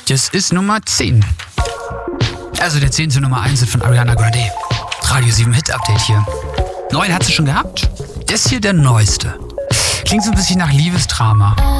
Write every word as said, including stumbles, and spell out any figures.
Das ist Nummer zehn. Also der zehnte Nummer eins von Ariana Grande. Radio sieben Hit Update hier. Neun hat sie schon gehabt. Das hier der neueste. Klingt so ein bisschen nach Liebesdrama.